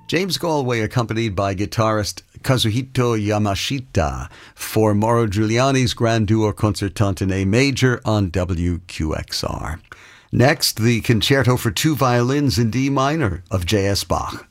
James Galway accompanied by guitarist Kazuhito Yamashita for Mauro Giuliani's Grand Duo Concertante in A Major on WQXR. Next, the Concerto for Two Violins in D minor of J.S. Bach.